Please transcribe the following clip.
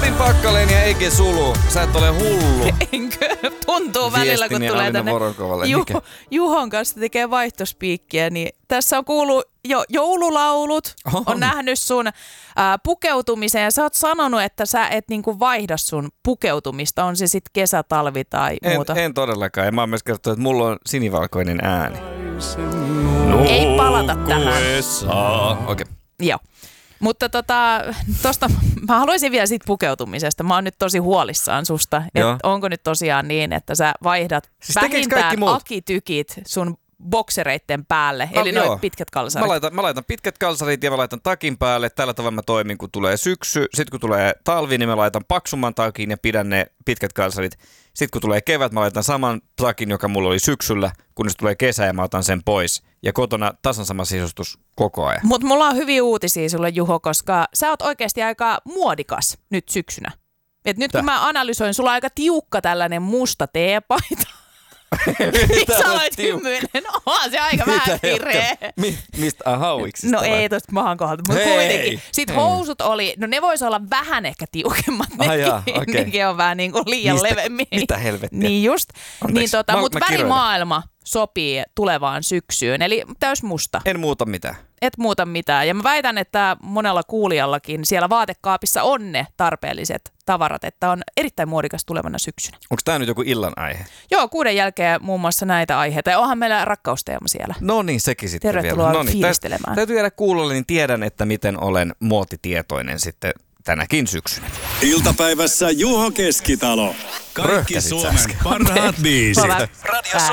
Jari Pakkalen ja Ege Sulu, sä et ole hullu. Enkö? Tuntuu välillä, kun tulee tänne Juhon kanssa tekee vaihtospiikkiä, niin tässä on kuullut jo joululaulut, on nähnyt sun pukeutumisen ja sä oot sanonut, että sä et niinku vaihda sun pukeutumista, on se sitten kesä, talvi tai muuta. En todellakaan, ja mä oon myös kertonut, että mulla on sinivalkoinen ääni. Ei palata tähän. Okei. Joo. Mutta tosta mä haluaisin vielä siitä pukeutumisesta. Mä oon nyt tosi huolissaan susta, että onko nyt tosiaan niin, että sä vaihdat siis vähintään akitykit sun boksereitten päälle, eli noin pitkät kalsarit. Mä laitan pitkät kalsarit ja mä laitan takin päälle. Tällä tavalla mä toimin, kun tulee syksy. Sitten kun tulee talvi, niin mä laitan paksumman takin ja pidän ne pitkät kalsarit. Sitten kun tulee kevät, mä laitan saman takin, joka mulla oli syksyllä, kunnes tulee kesä ja mä otan sen pois. Ja kotona tasan sama sisustus koko ajan. Mutta mulla on hyviä uutisia sulle, Juho, koska sä oot oikeasti aika muodikas nyt syksynä. Et nyt kun mä analysoin, sulla on aika tiukka tällainen musta teepaita. Sä olet hymyinen. Onhan se aika vähän kireä. Mistä hauiksista? No ei tosta mahan kohdalta, mutta kuitenkin. Sitten housut oli, no ne vois olla vähän ehkä tiukemmat. Nekin on vähän niin kuin liian levemmin. Mitä helvettiä? Niin just. Niin mutta värimaailma sopii tulevaan syksyyn, eli täys musta. En muuta mitään. Et muuta mitään. Ja mä väitän, että monella kuulijallakin siellä vaatekaapissa on ne tarpeelliset tavarat, että on erittäin muodikas tulevana syksynä. Onko tämä nyt joku illan aihe? Joo, 6 jälkeen muun muassa näitä aiheita. Ja onhan meillä rakkausteema siellä. No niin, sekin sitten tervetuloa vielä. fiilistelemään. Täytyy jäädä kuulolle, niin tiedän, että miten olen muotitietoinen sitten tänäkin syksynä. Iltapäivässä Juho Keskitalo. Kaikki Suomen parhaat biisit.